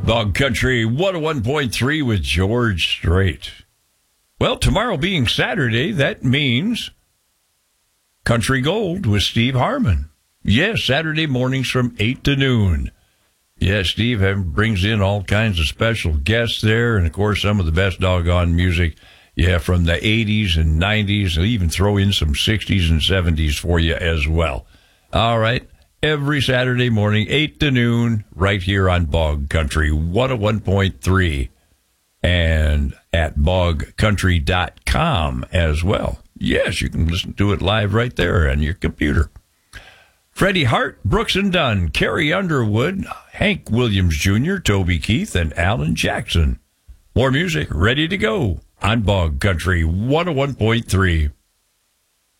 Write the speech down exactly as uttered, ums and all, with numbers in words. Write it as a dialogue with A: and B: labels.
A: Bog Country one oh one point three with George Strait. Well, tomorrow being Saturday, that means Country Gold with Steve Harmon. Yes, Saturday mornings from eight to noon. Yes, Steve brings in all kinds of special guests there, and, of course, some of the best doggone music, yeah, from the eighties and nineties. He'll even throw in some sixties and seventies for you as well. All right, every Saturday morning, eight to noon, right here on Bog Country one oh one point three, and at bog country dot com as well. Yes, you can listen to it live right there on your computer. Freddie Hart, Brooks and Dunn, Carrie Underwood, Hank Williams Junior, Toby Keith, and Alan Jackson. More music ready to go on Bog Country one oh one point three.